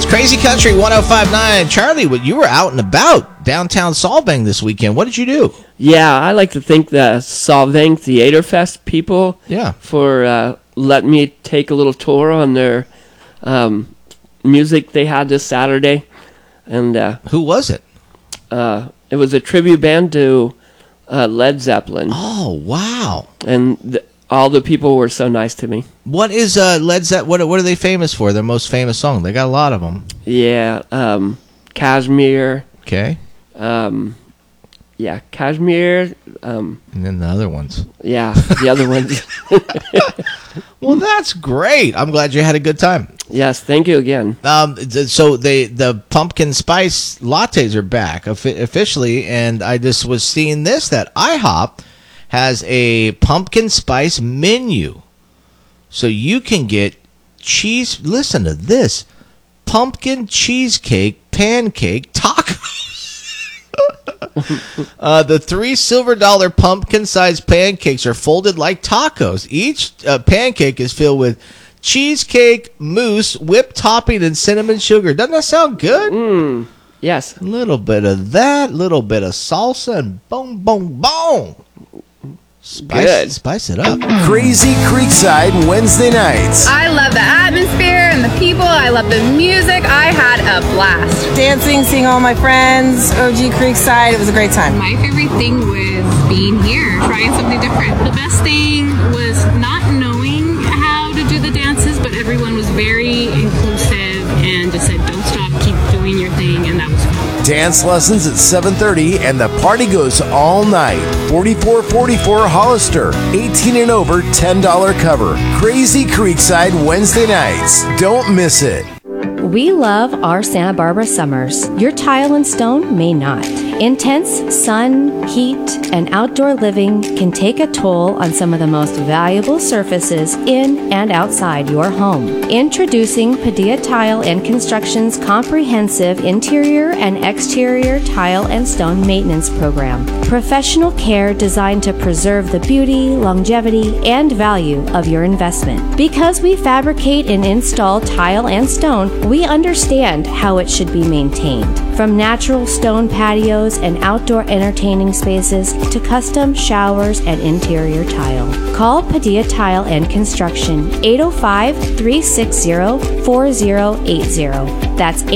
Crazy Country 105.9. Charlie, you were out and about downtown Solvang this weekend. What did you do? Yeah, I like to thank the Solvang Theater Fest people for letting me take a little tour on their music they had this Saturday. And who was it? It was a tribute band to Led Zeppelin. Oh, wow. And all the people were so nice to me. What is Led Zeppelin? What are they famous for? Their most famous song? They got a lot of them. Yeah, Kashmir. Okay. Yeah, Kashmir. And then the other ones. Yeah, the other ones. Well, that's great. I'm glad you had a good time. Yes, thank you again. So the pumpkin spice lattes are back officially, and I just was seeing this, that IHOP has a pumpkin spice menu. So you can get cheese, listen to this, pumpkin cheesecake pancake tacos. The 3 silver dollar pumpkin-sized pancakes are folded like tacos. Each pancake is filled with cheesecake, mousse, whipped topping, and cinnamon sugar. Doesn't that sound good? Yes. A little bit of that, little bit of salsa, and boom, boom, boom. Spice it up. Crazy Creekside Wednesday nights. I love the atmosphere and the people. I love the music. I had a blast. Dancing, seeing all my friends, OG Creekside. It was a great time. My favorite thing was being here, trying something different. The best thing was not knowing how to do the dances, but everyone was very inclusive and just said, don't stop, keep doing your thing, and that was fun. Dance lessons at 7:30 and the party goes all night. 4444 Hollister. 18 and over, $10 cover. Crazy Creekside Wednesday nights. Don't miss it. We love our Santa Barbara summers. Your tile and stone may not. Intense sun, heat, and outdoor living can take a toll on some of the most valuable surfaces in and outside your home. Introducing Padilla Tile and Construction's comprehensive interior and exterior tile and stone maintenance program. Professional care designed to preserve the beauty, longevity, and value of your investment. Because we fabricate and install tile and stone, we understand how it should be maintained. From natural stone patios and outdoor entertaining spaces to custom showers and interior tile. Call Padilla Tile and Construction, 805-360-4080. That's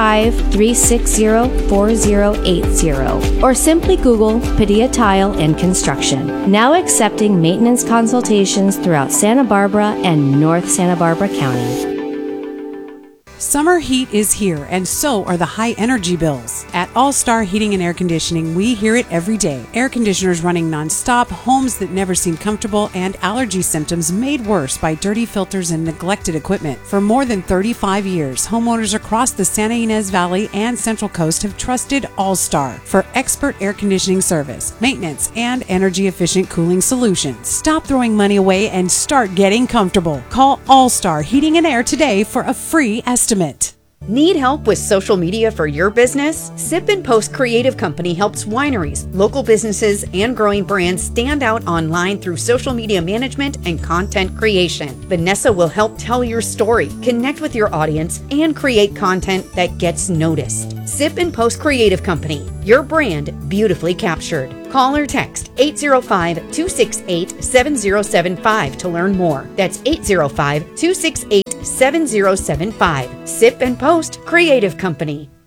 805-360-4080. Or simply Google Padilla Tile and Construction. Now accepting maintenance consultations throughout Santa Barbara and North Santa Barbara County. Summer heat is here, and so are the high energy bills. At All Star Heating and Air Conditioning, we hear it every day. Air conditioners running nonstop, homes that never seem comfortable, and allergy symptoms made worse by dirty filters and neglected equipment. For more than 35 years, homeowners across the Santa Ynez Valley and Central Coast have trusted All Star for expert air conditioning service, maintenance, and energy-efficient cooling solutions. Stop throwing money away and start getting comfortable. Call All Star Heating and Air today for a free estimate. Need help with social media for your business? Sip and Post Creative Company helps wineries, local businesses, and growing brands stand out online through social media management and content creation. Vanessa will help tell your story, connect with your audience, and create content that gets noticed. Sip and Post Creative Company, your brand beautifully captured. Call or text 805-268-7075 to learn more. That's 805-268-7075. Sip and Post Creative Company.